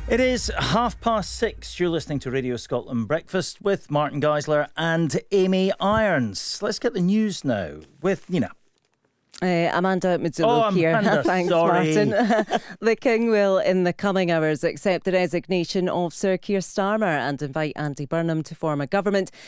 It is 6:30. You're listening to Radio Scotland Breakfast with Martin Geisler and Amy Irons. Let's get the news now with Nina. Amanda Mizzullo here. Amanda, Thanks, sorry. Martin. The King will, in the coming hours, accept the resignation of Sir Keir Starmer and invite Andy Burnham to form a government.